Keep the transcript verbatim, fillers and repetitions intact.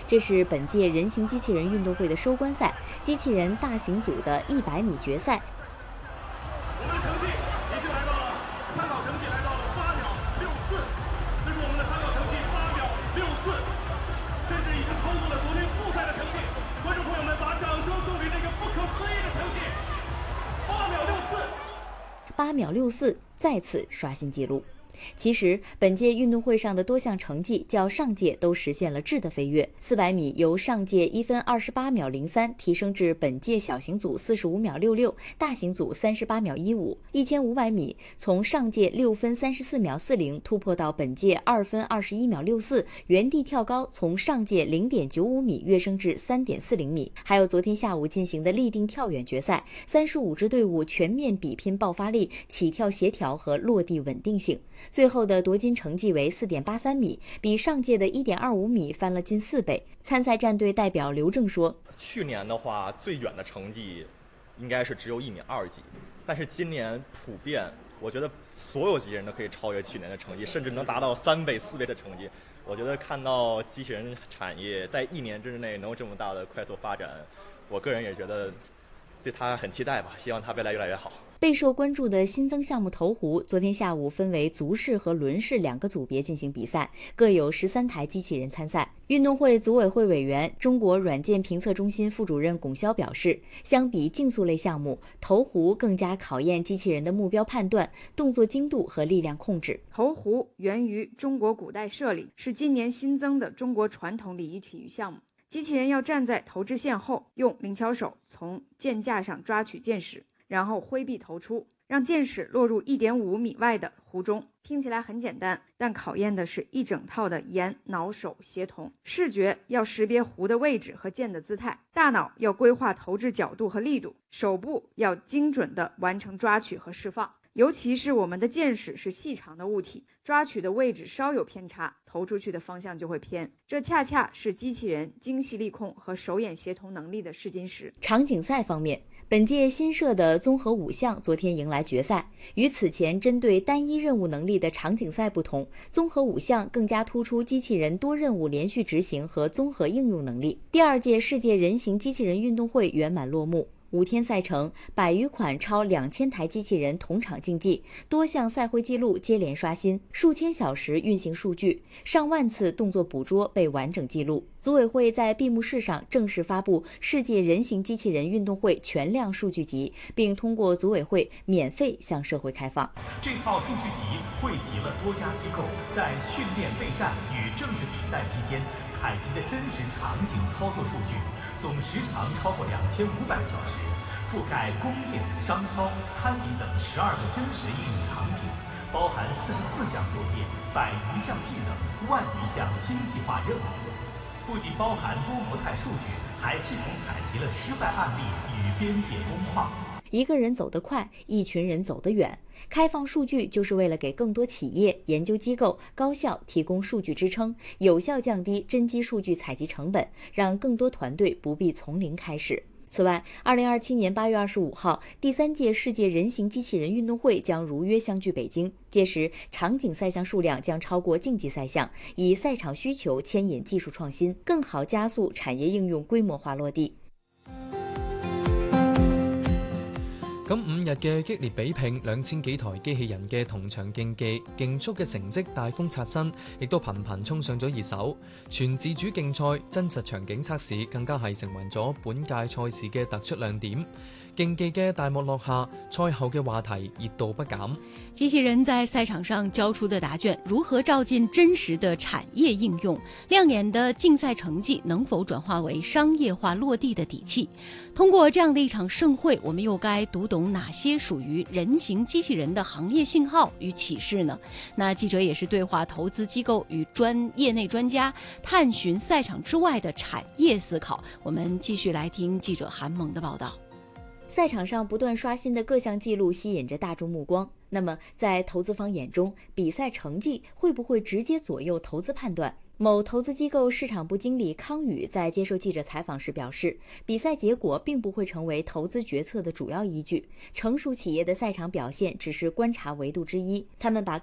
这是本届人形机器人运动会的收官赛，机器人大型组的一百米决赛。 我们的成绩已经来到了，参考成绩来到了八秒六四，这是我们的参考成绩八秒六四，甚至已经超过了昨天复赛的成绩。观众朋友们，把掌声送给这个不可思议的成绩，八秒六四。 八秒六四再次刷新纪录。其实，本届运动会上的多项成绩较上届都实现了质的飞跃。四百米由上届一分二十八秒零三提升至本届小型组四十五秒六六，大型组三十八秒一五。一千五百米从上届六分三十四秒四零突破到本届二分二十一秒六四，原地跳高从上届零点九五米跃升至三点四零米。还有昨天下午进行的立定跳远决赛，三十五支队伍全面比拼爆发力、起跳协调和落地稳定性。最后的夺金成绩为 四点八三米，比上届的 一点二五米翻了近四倍。参赛战队代表刘正说， 去年的话最远的成绩应该是只有一米二几，但是今年普遍我觉得所有机器人都可以超越去年的成绩，甚至能达到三倍四倍的成绩。我觉得看到机器人产业在一年之内能有这么大的快速发展，我个人也觉得对它很期待吧，希望它未来越来越好。 备受关注的新增项目投壶，昨天下午分为足式和轮式两个组别进行比赛，各有十三台机器人参赛。运动会组委会委员、中国软件评测中心副主任龚潇表示，相比竞速类项目，投壶更加考验机器人的目标判断、动作精度和力量控制。 投壶源于中国古代射礼，是今年新增的中国传统礼仪体育项目。机器人要站在投掷线后，用灵巧手从箭架上抓取箭矢，然后挥臂投出，让箭矢落入 一点五米外的壶中。听起来很简单，但考验的是一整套的眼脑手协同。视觉要识别壶的位置和箭的姿态，大脑要规划投掷角度和力度，手部要精准地完成抓取和释放。尤其是我们的箭矢是细长的物体，抓取的位置稍有偏差，投出去的方向就会偏。这恰恰是机器人精细力控和手眼协同能力的试金石。 场景赛方面，本届新设的综合五项昨天迎来决赛。与此前针对单一任务能力的场景赛不同，综合五项更加突出机器人多任务连续执行和综合应用能力。第二届世界人形机器人运动会圆满落幕。五天赛程，百余款超两千台机器人同场竞技，多项赛会纪录接连刷新，数千小时运行数据，上万次动作捕捉被完整记录。组委会在闭幕式上正式发布世界人形机器人运动会全量数据集，并通过组委会免费向社会开放。 这套数据集汇集了多家机构在训练备战与正式比赛期间采集的真实场景操作数据，总时长超过两千五百小时，覆盖工业、商超、餐饮等十二个真实应用场景，包含四十四项作业、百余项技能、万余项精细化任务。不仅包含多模态数据，还系统采集了失败案例与边界工况。 一个人走得快，一群人走得远。开放数据就是为了给更多企业、研究机构、高校提供数据支撑，有效降低真机数据采集成本，让更多团队不必从零开始。此外，二零二七年八月二十五号，第三届世界人形机器人运动会将如约相聚北京。届时，场景赛项数量将超过竞技赛项，以赛场需求牵引技术創新，更好加速產業應用規模化落地。 咁五日嘅激烈比拼，兩千幾台機器人嘅同場競技，競速嘅成績大風刷新，亦都頻頻衝上咗熱搜。全自主競賽、真實場景測試更加係成為咗本屆賽事嘅突出亮點。競技嘅大幕落下，賽後嘅話題熱度不減。 機器人在賽場上交出的答卷如何照進真實的產業應用？亮眼的競賽成績能否轉化為商業化落地的底氣？通過這樣的一場盛會，我們又該讀懂哪些屬於人形機器人的行業信號與啟示呢？那記者也是對話投資機構與專業內專家，探尋賽場之外的產業思考。我們繼續來聽記者韓萌的報道。 赛场上不断刷新的各项记录吸引着大众目光。那么，在投资方眼中，比赛成绩会不会直接左右投资判断？某投资机构市场部经理康宇在接受记者采访时表示，比赛结果并不会成为投资决策的主要依据，成熟企业的赛场表现只是观察维度之一。他们把